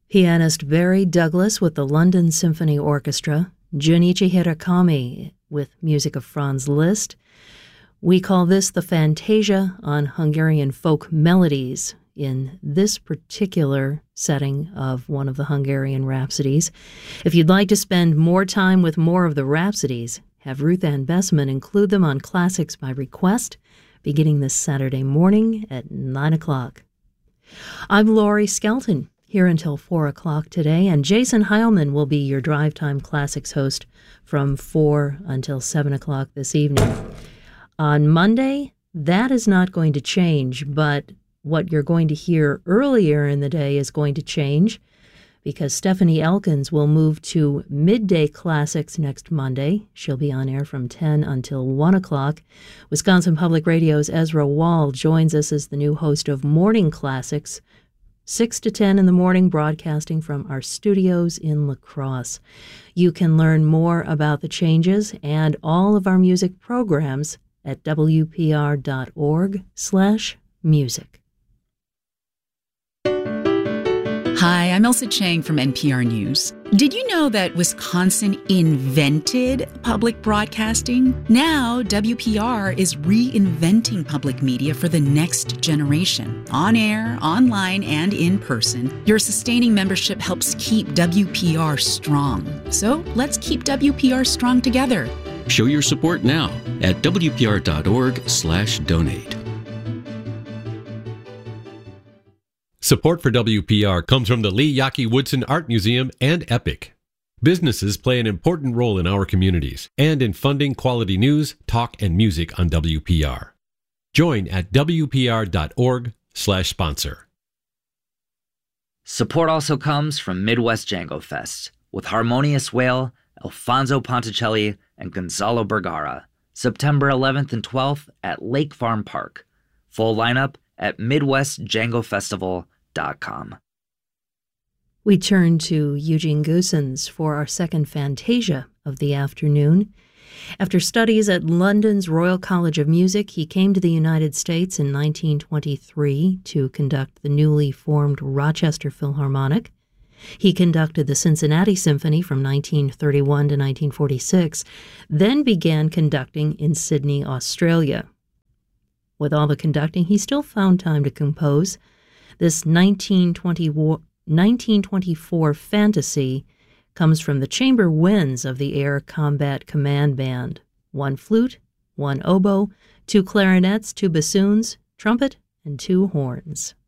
Pianist Barry Douglas with the London Symphony Orchestra, Junichi Hirakami with music of Franz Liszt. We call this the Fantasia on Hungarian folk melodies in this particular setting of one of the Hungarian Rhapsodies. If you'd like to spend more time with more of the Rhapsodies, have Ruth Ann Bessman include them on Classics by Request, beginning this Saturday morning at 9 o'clock. I'm Laurie Skelton, here until 4 o'clock today, and Jason Heilman will be your Drive Time Classics host from 4 until 7 o'clock this evening. On Monday, that is not going to change, but what you're going to hear earlier in the day is going to change because Stephanie Elkins will move to Midday Classics next Monday. She'll be on air from 10 until 1 o'clock. Wisconsin Public Radio's Ezra Wall joins us as the new host of Morning Classics, 6 to 10 in the morning, broadcasting from our studios in La Crosse. You can learn more about the changes and all of our music programs at wpr.org/music. Hi, I'm Elsa Chang from NPR News. Did you know that Wisconsin invented public broadcasting? Now, WPR is reinventing public media for the next generation. On air, online, and in person, your sustaining membership helps keep WPR strong. So let's keep WPR strong together. Show your support now at wpr.org/donate. Support for WPR comes from the Lee Yaki Woodson Art Museum and EPIC. Businesses play an important role in our communities and in funding quality news, talk, and music on WPR. Join at wpr.org/sponsor. Support also comes from Midwest Django Fest with Harmonious Whale, Alfonso Ponticelli, and Gonzalo Bergara, September 11th and 12th at Lake Farm Park. Full lineup at MidwestDjangoFestival.com. We turn to Eugene Goossens for our second Fantasia of the afternoon. After studies at London's Royal College of Music, he came to the United States in 1923 to conduct the newly formed Rochester Philharmonic. He conducted the Cincinnati Symphony from 1931 to 1946, then began conducting in Sydney, Australia. With all the conducting, he still found time to compose. This 1924 fantasy comes from the chamber winds of the Air Combat Command Band. 1 flute, 1 oboe, 2 clarinets, 2 bassoons, trumpet, and 2 horns.